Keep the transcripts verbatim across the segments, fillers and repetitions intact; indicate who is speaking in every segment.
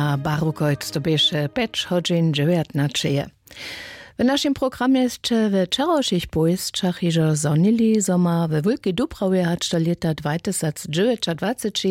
Speaker 1: na Barukojc, to bieše päť hodín dziewiętnaście. W naszym programie jeszcze w wczorajszych pojeźdźach iżo zonili, zo ma we Wielkiej Dubrawie hač do leta dwa tysiące dziewiętnaście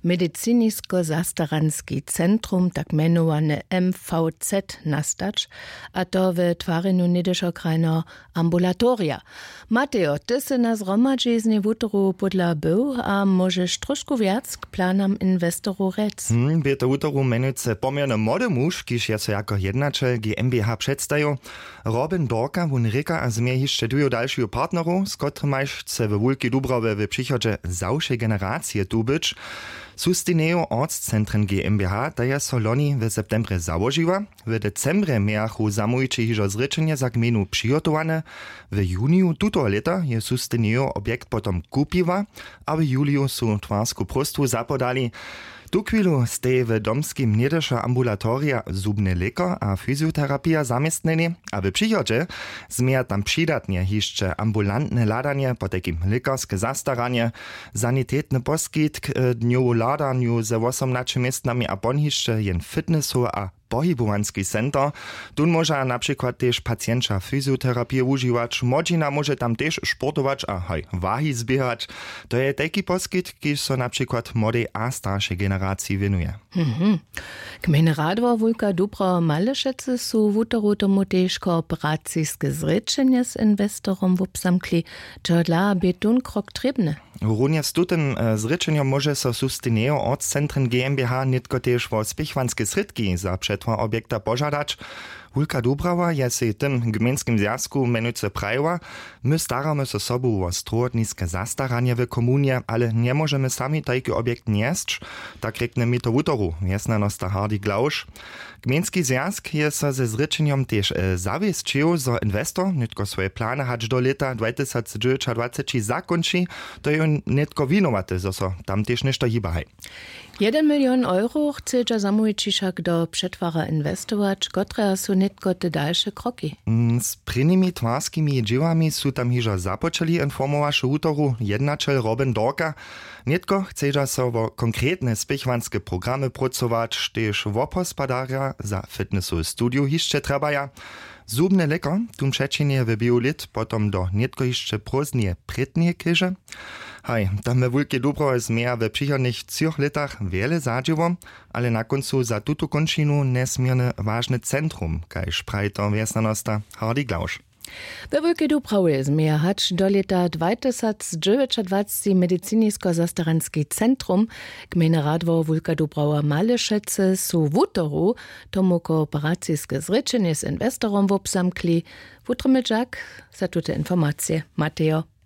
Speaker 1: Medycynisko-Zastaranski Centrum, tak menowane M V Z, nastać, a to w twarzeniu niedyszo krajno ambulatoria. Mateo, ty se nas romadzi z niewutoru podla był, a możesz troszkę wiac k planam inwestoru rec.
Speaker 2: Hmm, by to wutoru menujce pomierne młody muž, kiż ja so jako jednačel G M B H przedstają. Robin Dorka wun reka a zmie jeszcze dujo dalszego partneru, z kotrymajś chce we Wielkiej Dubrawie w przychodzie zawsze generacje tubyć. Sustinejo Ortszentren G M B H, daja so loni w septembre założyła, w decembre miachu zamójczy hižo zrečenje za gminu przygotowane, w juniju tuto leta je Sustinejo objekt potom kupiła, a w juliu su twarsku prostu zapodali. Tu chwilu stej w domskim niedysza ambulatoria zubny lekar a fizjoterapia zamiestneni, a w przychodzie zmija tam przydatnie jeszcze ambulantne ladanie, po takim lekarskie zastaranie, sanitetny poskitk, dniowo ladaniu ze osiemnastoma miestnami a pon jeszcze jen fitnessu a pohybowanski center. Tu może na przykład też pacjentka fizjoterapię używać, młodzina może tam też sportować a hej, wahi zbiegać. To je taki poskit, który so na przykład młodej a starszej generacji winuje.
Speaker 1: Mhm. Gmina Radwar Wielka Dubra Malešece su wutoru tomu też kooperacijskie zrečenje z inwestorom wupsamkli, čo dla betun krok trebne.
Speaker 2: Również z tym zrečenjom może so Sustinejo Ortszentren G M B H nitko też wo spichwanskie sredki za przetwar obiekta pożadać. Wielka Dubrawa je se tym gminskim zjazku menujce prajiła. My staramy se sobu o strodniske zastaranie w komunie, ale nie możemy sami taki obiekt nieść. Tak rekne mi to wutoru, jasna nosta Hardy Glausz. Gminski zjazk je se ze zrečenjom też e, zawiesczył, zo inwestor nitko swoje plany hać do leta dwa tysiące dziewiętnaście zakończy, to je nitko winowate, zo so tam też ništo hibahaj.
Speaker 1: Jeden milion euro chce zamówić do przetwara inwestować, które są nitko te dalsze kroki.
Speaker 2: Z prynymi twarskimi dziełami su tam hižo započeli informować wutoru jednačel Robin Dorka. Nitko chce so o konkretne spichwanskie programy pracować, też wopospadaria za fitnessowe studio hišće trebaja. Zubny lekar, tum przecinie w biolit, potom do nitko hišće prózdnie prytnie kyže. Hej, tam we Wielkiej Dubrawie zmija w przychodnych trzech latach wiele zadziło, ale na końcu za tuto končinu nesmierne ważne centrum, kajż prajto wiesnanosta Hardy Glausz.
Speaker 1: We Wielkiej Dubrawie zmija hać do leta dwa tysiące dziewiętnaście Medycynisko-Zastaranski Centrum, gmina Radwar Wielka Dubrawa Malešece su wutoru tomu kooperacijskie zrečenje z inwestorom wopsamkli. Wutrymyczak za tute informacje Mateo.